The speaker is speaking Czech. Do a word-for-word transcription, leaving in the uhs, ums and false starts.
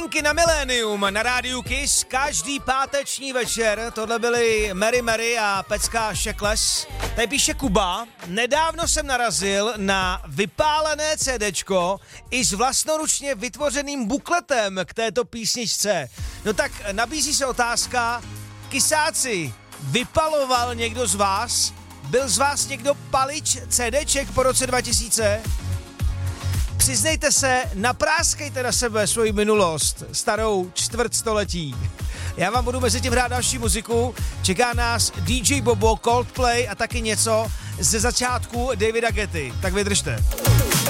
Vzpomínky na milénium na rádiu Kiss každý páteční večer. Tohle byly Mary Mary a Pecka Shackles. Tady píše Kuba. Nedávno jsem narazil na vypálené CDčko i s vlastnoručně vytvořeným bukletem k této písničce. No tak nabízí se otázka, Kisáci, vypaloval někdo z vás? Byl z vás někdo palič CDček po roce dva tisíce? Přiznejte se, napráskejte na sebe svoji minulost, starou čtvrtstoletí. Já vám budu mezi tím hrát další muziku, čeká nás D J Bobo, Coldplay a taky něco ze začátku Davida Getty. Tak vydržte.